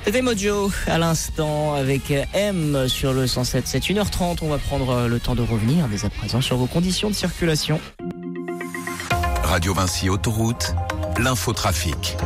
C'était Mojo à l'instant avec M sur le 107.7. 1h30, on va prendre le temps de revenir dès à présent sur vos conditions de circulation. Radio Vinci Autoroute, l'infotrafic.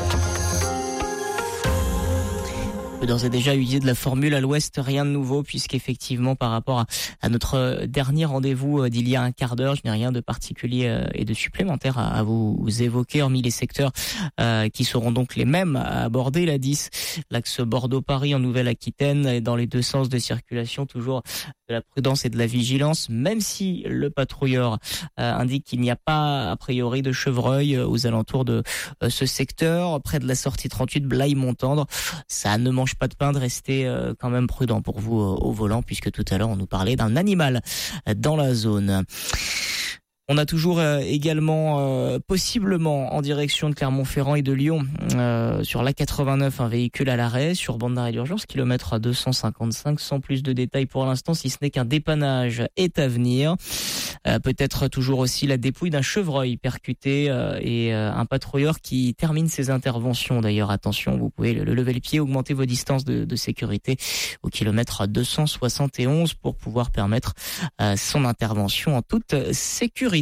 On peut d'ores et déjà utiliser de la formule à l'ouest, rien de nouveau, puisqu'effectivement par rapport à notre dernier rendez-vous d'il y a un quart d'heure, je n'ai rien de particulier et de supplémentaire à vous évoquer, hormis les secteurs qui seront donc les mêmes à aborder, la 10, l'axe Bordeaux-Paris en Nouvelle-Aquitaine, et dans les deux sens de circulation, toujours de la prudence et de la vigilance, même si le patrouilleur indique qu'il n'y a pas a priori de chevreuil aux alentours de ce secteur, près de la sortie 38 Blaye-Montendre. Ça ne mange pas de pain de rester quand même prudent pour vous au volant, puisque tout à l'heure on nous parlait d'un animal dans la zone. On a toujours également possiblement en direction de Clermont-Ferrand et de Lyon sur l'A89 un véhicule à l'arrêt sur bande d'arrêt d'urgence, kilomètre à 255, sans plus de détails pour l'instant, si ce n'est qu'un dépannage est à venir. Peut-être toujours aussi la dépouille d'un chevreuil percuté et un patrouilleur qui termine ses interventions. D'ailleurs, attention, vous pouvez le lever le pied, augmenter vos distances de sécurité au kilomètre à 271 pour pouvoir permettre son intervention en toute sécurité.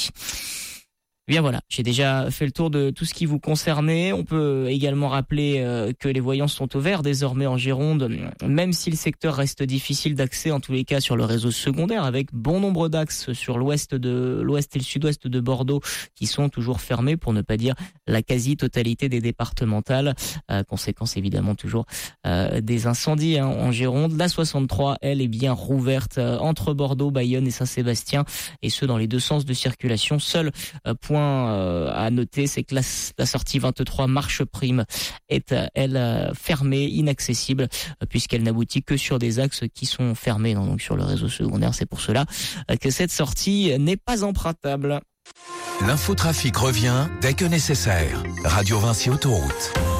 Bien voilà, j'ai déjà fait le tour de tout ce qui vous concernait. On peut également rappeler que les voyants sont au vert désormais en Gironde, même si le secteur reste difficile d'accès, en tous les cas sur le réseau secondaire, avec bon nombre d'axes sur l'ouest et le sud-ouest de Bordeaux qui sont toujours fermés, pour ne pas dire la quasi-totalité des départementales. Conséquence évidemment toujours des incendies en Gironde. La 63, elle, est bien rouverte entre Bordeaux, Bayonne et Saint-Sébastien, et ce dans les deux sens de circulation. Seul point à noter, c'est que la sortie 23 Marche Prime est, elle, fermée, inaccessible, puisqu'elle n'aboutit que sur des axes qui sont fermés, donc sur le réseau secondaire. C'est pour cela que cette sortie n'est pas empruntable. L'infotrafic revient dès que nécessaire. Radio Vinci Autoroute.